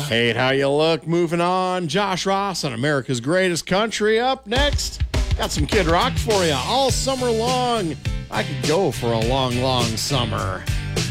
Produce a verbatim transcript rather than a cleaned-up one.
Hate how you look. Moving on. Josh Ross on America's Greatest Country. Up next, got some Kid Rock for you all summer long. I could go for a long, long summer.